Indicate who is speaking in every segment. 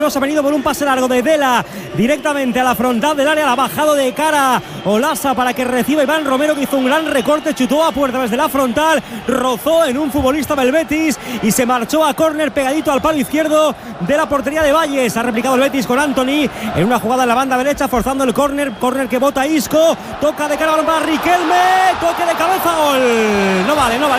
Speaker 1: Se ha venido por un pase largo de Dela directamente a la frontal del área, la ha bajado de cara Olasa para que reciba Iván Romero, que hizo un gran recorte, chutó a puerta desde la frontal, rozó en un futbolista del Betis y se marchó a córner pegadito al palo izquierdo de la portería de Valles. Ha replicado el Betis con Antony en una jugada en la banda derecha, forzando el córner que bota Isco, toca de cara para Riquelme, toque de cabeza, gol. No vale el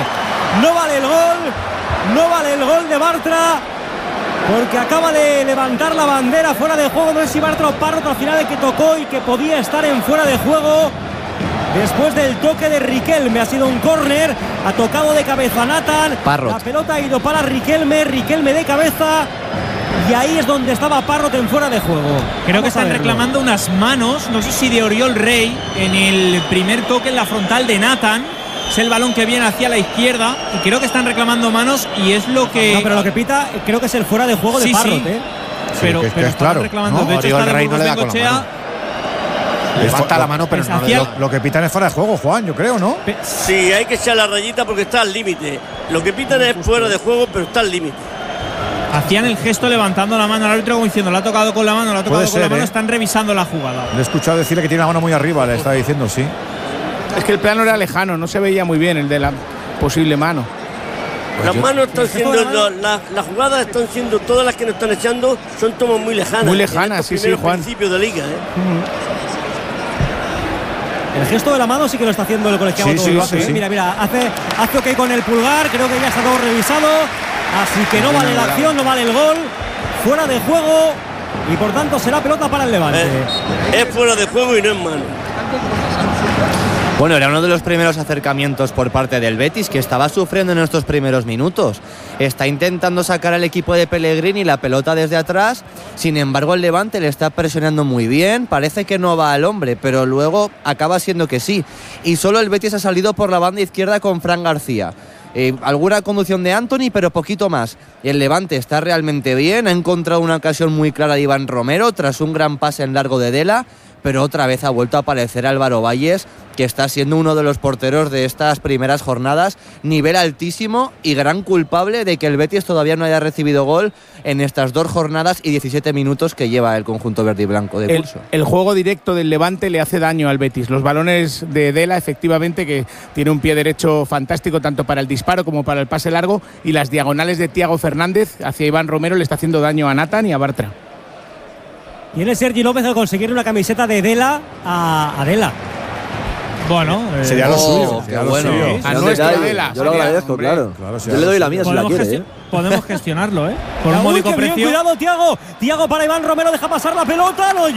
Speaker 1: gol de Bartra, porque acaba de levantar la bandera fuera de juego. No es si Bartra o Parrot al final el que tocó y que podía estar en fuera de juego después del toque de Riquelme. Ha sido un córner, ha tocado de cabeza Nathan
Speaker 2: Parrot.
Speaker 1: La pelota ha ido para Riquelme de cabeza, y ahí es donde estaba Parrot en fuera de juego.
Speaker 3: Creo que están reclamando unas manos, no sé si de Oriol Rey, en el primer toque en la frontal de Nathan. Es el balón que viene hacia la izquierda y creo que están reclamando manos, y es lo que…
Speaker 1: No, pero lo que pita creo que es el fuera de juego de Parrot,
Speaker 3: sí. Pero
Speaker 4: es claro,
Speaker 3: reclamando.
Speaker 4: ¿no?
Speaker 3: De hecho,
Speaker 4: Oriol
Speaker 3: está
Speaker 4: Rey no le da con la mano. Le falta la mano, pero lo que pitan es fuera de juego, Juan, yo creo, ¿no?
Speaker 5: Sí, hay que echar la rayita porque está al límite. Lo que pitan es fuera de juego, pero está al límite.
Speaker 3: Hacían el gesto levantando la mano al árbitro como diciendo, la ha tocado con la mano, están revisando la jugada.
Speaker 4: Le he escuchado decirle que tiene la mano muy arriba, le está diciendo, sí.
Speaker 6: Es que el plano era lejano, no se veía muy bien el de la posible mano.
Speaker 5: Las manos están siendo, las jugadas están siendo, todas las que nos están echando son tomas muy lejanas.
Speaker 6: Muy lejanas, sí, Juan.
Speaker 5: Principio de liga,
Speaker 1: El gesto de la mano sí que lo está haciendo el colegiado.
Speaker 4: Sí.
Speaker 1: Mira, hace ok con el pulgar, creo que ya está todo revisado. Así que no vale la acción, no vale el gol. Fuera de juego y por tanto será pelota para el Levante.
Speaker 5: Es fuera de juego y no es mano.
Speaker 2: Bueno, era uno de los primeros acercamientos por parte del Betis, que estaba sufriendo en estos primeros minutos. Está intentando sacar al equipo de Pellegrini la pelota desde atrás. Sin embargo, el Levante le está presionando muy bien. Parece que no va al hombre, pero luego acaba siendo que sí. Y solo el Betis ha salido por la banda izquierda con Fran García. Alguna conducción de Antony, pero poquito más. Y el Levante está realmente bien. Ha encontrado una ocasión muy clara de Iván Romero tras un gran pase en largo de Dela, pero otra vez ha vuelto a aparecer Álvaro Valles, que está siendo uno de los porteros de estas primeras jornadas, nivel altísimo y gran culpable de que el Betis todavía no haya recibido gol en estas 2 jornadas y 17 minutos que lleva el conjunto verde y blanco de curso.
Speaker 6: El juego directo del Levante le hace daño al Betis. Los balones de Dela, efectivamente, que tiene un pie derecho fantástico tanto para el disparo como para el pase largo, y las diagonales de Thiago Fernández hacia Iván Romero le está haciendo daño a Nathan y a Bartra.
Speaker 1: Tiene Sergi López al conseguir una camiseta de Dela a Dela.
Speaker 3: Bueno,
Speaker 4: sería lo suyo.
Speaker 2: Qué bueno.
Speaker 6: A nuestra Dela.
Speaker 2: Yo lo agradezco, claro. Yo le doy la mía si la quiere.
Speaker 3: Podemos gestionarlo, por un módico precio.
Speaker 1: Cuidado, Thiago para Iván Romero, deja pasar la pelota, no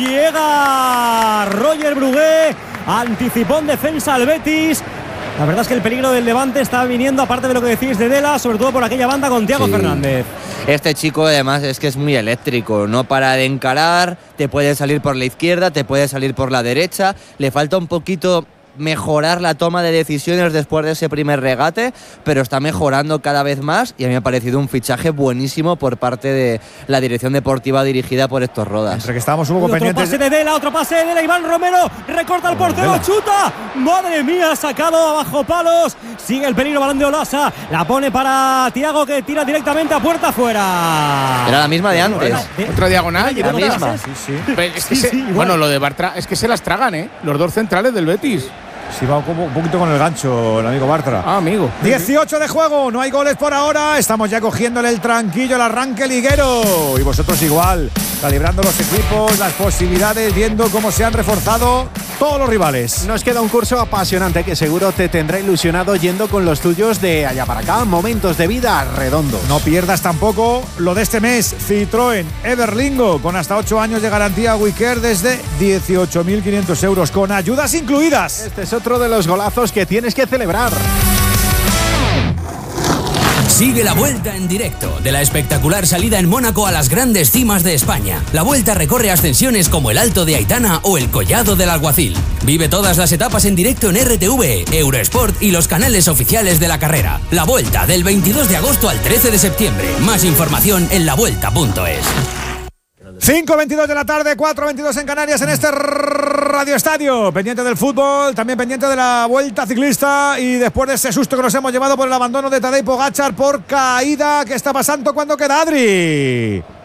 Speaker 1: llega Roger Brugué, anticipó en defensa al Betis. La verdad es que el peligro del Levante está viniendo, aparte de lo que decís de Dela, sobre todo por aquella banda con Thiago Fernández.
Speaker 2: Este chico además es que es muy eléctrico, no para de encarar, te puede salir por la izquierda, te puede salir por la derecha, le falta un poquito mejorar la toma de decisiones después de ese primer regate, pero está mejorando cada vez más, y a mí me ha parecido un fichaje buenísimo por parte de la dirección deportiva dirigida por Héctor Rodas.
Speaker 4: Entre que estábamos un poco pendientes.
Speaker 1: Otro pase de Dela, Iván Romero recorta al portero, chuta, madre mía, sacado abajo palos, sigue el peligro, balón de Olasa, la pone para Thiago, que tira directamente a puerta fuera.
Speaker 2: Era la misma de antes.
Speaker 6: Otra diagonal,
Speaker 2: la misma.
Speaker 6: Bueno, lo de Bartra es que se las tragan, los 2 centrales del Betis.
Speaker 4: Sí, va un poquito con el gancho el amigo Bartra.
Speaker 6: Amigo.
Speaker 4: 18 de juego, no hay goles por ahora. Estamos ya cogiéndole el tranquillo al arranque liguero. Y vosotros igual, calibrando los equipos, las posibilidades, viendo cómo se han reforzado todos los rivales.
Speaker 7: Nos queda un curso apasionante que seguro te tendrá ilusionado yendo con los tuyos de allá para acá. Momentos de vida redondos.
Speaker 4: No pierdas tampoco lo de este mes. Citroën Everlingo, con hasta 8 años de garantía WeCare desde 18.500 euros, con ayudas incluidas.
Speaker 7: Este es otro de los golazos que tienes que celebrar.
Speaker 8: Sigue la Vuelta en directo de la espectacular salida en Mónaco a las grandes cimas de España. La Vuelta recorre ascensiones como el Alto de Aitana o el Collado del Alguacil. Vive todas las etapas en directo en RTV, Eurosport y los canales oficiales de la carrera. La Vuelta, del 22 de agosto al 13 de septiembre. Más información en lavuelta.es.
Speaker 4: 5:22 de la tarde, 4:22 en Canarias, en este Radio Estadio. Pendiente del fútbol, también pendiente de la Vuelta Ciclista, y después de ese susto que nos hemos llevado por el abandono de Tadej Pogačar por caída. ¿Qué está pasando? ¿Cuándo queda, Adri?